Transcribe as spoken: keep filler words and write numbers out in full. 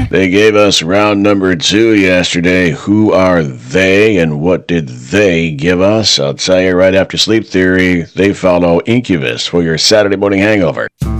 They gave us round number two yesterday. Who are they and what did they give us? I'll tell you right after Sleep Theory. They follow Incubus for your Saturday morning hangover.